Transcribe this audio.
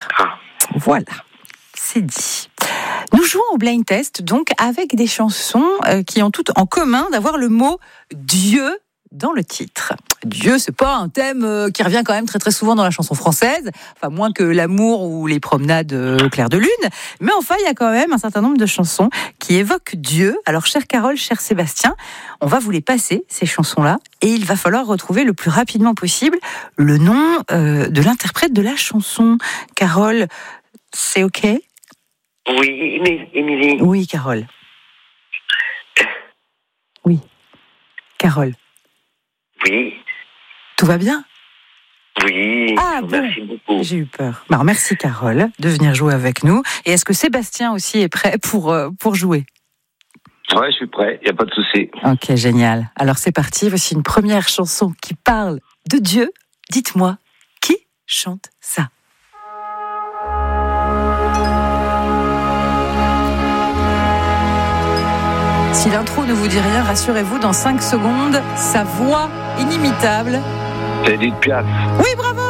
Ah. Voilà, c'est dit. Nous jouons au blind test, donc avec des chansons qui ont toutes en commun d'avoir le mot Dieu dans le titre. Dieu, c'est pas un thème qui revient quand même très très souvent dans la chanson française, enfin moins que l'amour ou les promenades au clair de lune, mais enfin il y a quand même un certain nombre de chansons qui évoquent Dieu. Alors chère Carole, cher Sébastien, on va vous les passer ces chansons-là et il va falloir retrouver le plus rapidement possible le nom de l'interprète de la chanson. Carole, c'est ok ? Oui, Émilie. Oui, Carole. Oui. Carole. Oui. Tout va bien ? Oui. Ah bon, merci beaucoup. j'ai eu peur. Alors, merci Carole de venir jouer avec nous. Et est-ce que Sébastien aussi est prêt pour jouer ? Ouais, je suis prêt, il n'y a pas de souci. Ok, génial. Alors c'est parti, voici une première chanson qui parle de Dieu. Dites-moi, qui chante ça ? Si l'intro ne vous dit rien, rassurez-vous, dans 5 secondes, sa voix inimitable. C'est Edith Piaf. Oui, bravo!